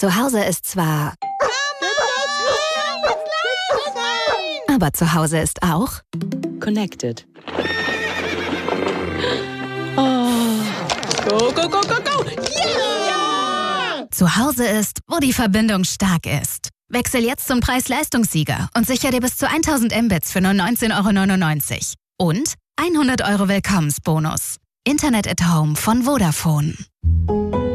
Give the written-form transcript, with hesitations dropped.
Zu Hause ist zwar... Aber zu Hause ist auch... Connected. Oh. Go, go, go, go, go! Yeah! Zu Hause ist, wo die Verbindung stark ist. Wechsel jetzt zum Preis-Leistungssieger und sicher dir bis zu 1000 Mbits für nur 19,99 € und 100 € Willkommensbonus. Internet at Home von Vodafone.